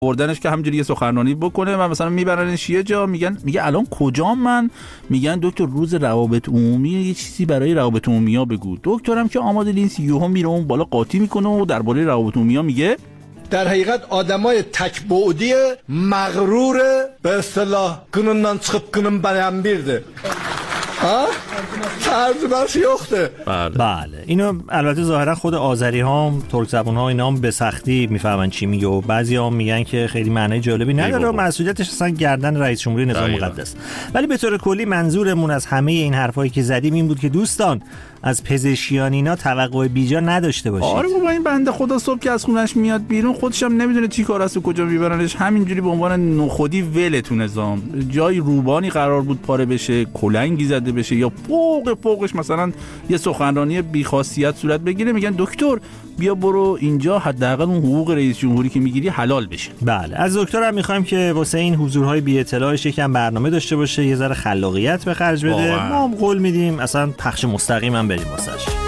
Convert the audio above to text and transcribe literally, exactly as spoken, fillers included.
بردنش که همینجوری یه سخنرانی بکنه و مثلا میبرنش یه جا، میگن میگه الان کجام من؟ میگن دکتر روز روابط عمومی یه چیزی برای روابط عمومی‌ها بگو. دکترم که آماده نیست، یهو میره اون بالا قاطی میکنه و درباره روابط عمومی‌ها میگه در حقیقت آدمای تک‌بعدی مغرور به اصطلاح gününden çıkıp günün benim birdi. ها؟ ترجمه‌اش یخته. بله اینو البته ظاهرا خود آذری ها، ترک زبون ها اینا هم به سختی میفهمن چی میگه و بعضی ها میگن که خیلی معنی جالبی نداره و مسئولیتش اصلا گردن رئیس جمهوری نظام مقدس. ولی به طور کلی منظورمون از همه این حرفایی که زدیم این بود که دوستان از پزشکیان اینا توقع بیجا نداشته باشید. آره بابا این بنده خدا صبح که از خونش میاد بیرون خودش هم نمیدونه چی کار است و کجا میبرنش، همینجوری به عنوان نخودی ولتون نظام جای روبانی قرار بود پاره بشه، کلنگی زده بشه یا فوق فوقش مثلا یه سخنرانی بی‌خاصیت صورت بگیره، میگن دکتر بیا برو اینجا حداقل اون حقوق رئیس جمهوری که میگیری حلال بشه. بله از دکتر هم میخوایم که واسه این حضورهای بی اطلاعش یکم برنامه داشته باشه، یه ذره خلاقیت به خرج بده. ما هم قول میدیم اصلا پخش مستقیم هم بریم واسش.